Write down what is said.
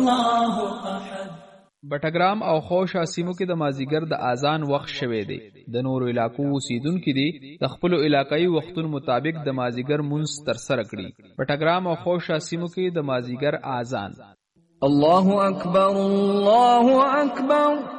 الله احد. بټګرام او خوشا سیمو کې د مازیګر د اذان وخت شوه دی. د نورو علاقو اوسیدونکو دي د خپل علاقايي وختونو مطابق د مازیګر منځ تر سره کړي. بټګرام او خوشا سیمو کې د مازیګر اذان الله اکبر الله اکبر